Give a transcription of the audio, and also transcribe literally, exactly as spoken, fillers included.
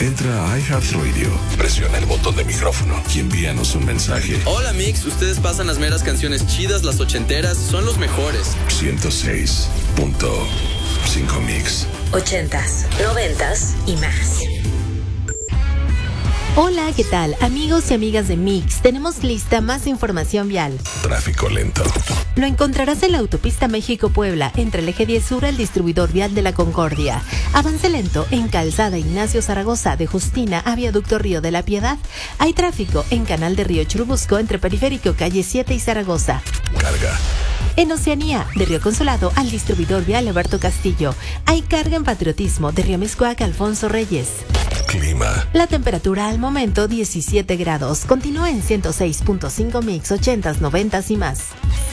Entra a iHeartRadio, presiona el botón de micrófono y envíanos un mensaje. Hola Mix, ustedes pasan las meras canciones chidas, las ochenteras, son los mejores. ciento seis punto cinco Mix. Ochentas, noventas y más. Hola, ¿qué tal? Amigos y amigas de Mix, tenemos lista más información vial. Tráfico lento. Lo encontrarás en la autopista México-Puebla, entre el eje diez sur al distribuidor vial de la Concordia. Avance lento en Calzada Ignacio Zaragoza de Justina a Viaducto Río de la Piedad. Hay tráfico en Canal de Río Churubusco entre Periférico Calle siete y Zaragoza. Carga. En Oceanía, de Río Consulado al distribuidor vial Alberto Castillo. Hay carga en Patriotismo de Río Mezcuac a Alfonso Reyes. Clima. La temperatura al momento diecisiete grados. Continúa en ciento seis punto cinco Mix, ochentas, noventas y más.